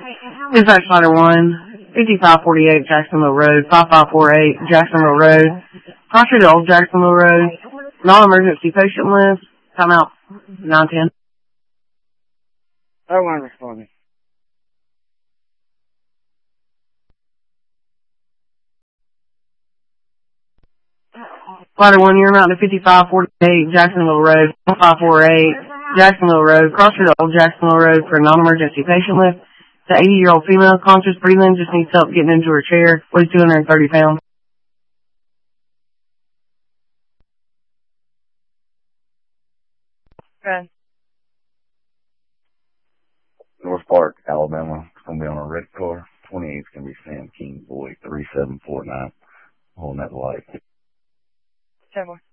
Dispatch Ladder 1, 5548 Jacksonville Road, 5548 Jacksonville Road, cross street old Jacksonville Road, non-emergency patient list, timeout, 910. I want to respond. Ladder 1, you're out to 5548 Jacksonville Road, 5548 Jacksonville Road, cross street old Jacksonville Road for a non-emergency patient list. The 80-year-old female, conscious, breathing, just needs help getting into her chair, weighs 230 pounds. Okay. North Park, Alabama. It's going to be on a red car. 28 is going to be Sam King, boy, 3749. Holding that light. 10 more.